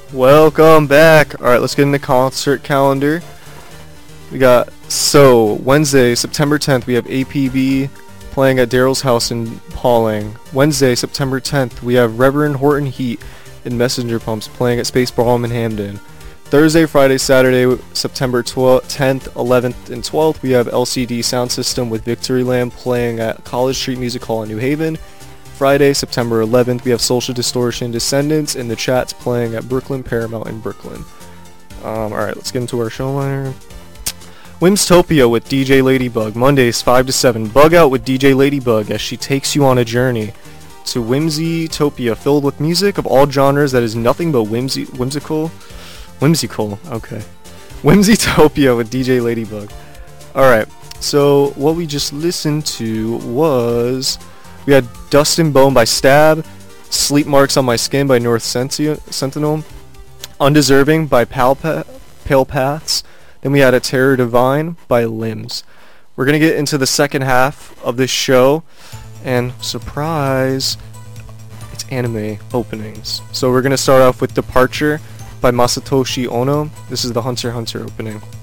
Welcome back. Alright, let's get into concert calendar. We got, Wednesday, September 10th, we have APB playing at Daryl's house in Pauling. Wednesday, September 10th, we have Reverend Horton Heat and Messenger Pumps playing at Space Ballroom in Hamden. Thursday, Friday, Saturday, September 10th, 11th, and 12th, we have LCD Sound System with Victoryland playing at College Street Music Hall in New Haven. Friday, September 11th, we have Social Distortion Descendants and the Chats playing at Brooklyn Paramount in Brooklyn. Alright, let's get into our show liner. Whimstopia with DJ Ladybug, Mondays 5 to 7. Bug out with DJ Ladybug as she takes you on a journey to Whimsytopia filled with music of all genres that is nothing but whimsical, okay. Whimsytopia with DJ Ladybug. Alright, so what we just listened to was... We had Dust and Bone by Stab, Sleep Marks on My Skin by North Sentinel, Undeserving by Pale Paths, then we had A Terror Divine by Limbs. We're going to get into the second half of this show, and surprise, it's anime openings. So we're going to start off with Departure by Masatoshi Ono. This is the Hunter x Hunter opening.